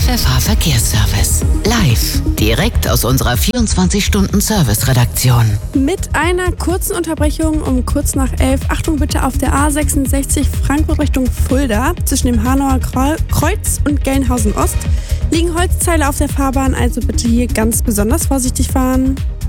FFH Verkehrsservice. Live, direkt aus unserer 24-Stunden-Service-Redaktion. Mit einer kurzen Unterbrechung um kurz nach 11. Achtung bitte auf der A66 Frankfurt Richtung Fulda zwischen dem Hanauer Kreuz und Gelnhausen Ost liegen Holzteile auf der Fahrbahn, also bitte hier ganz besonders vorsichtig fahren.